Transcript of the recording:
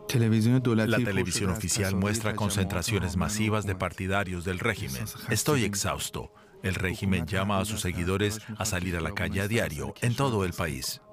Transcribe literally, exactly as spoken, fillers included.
La televisión oficial muestra concentraciones masivas de partidarios del régimen. Estoy exhausto. El régimen llama a sus seguidores a salir a la calle a diario en todo el país.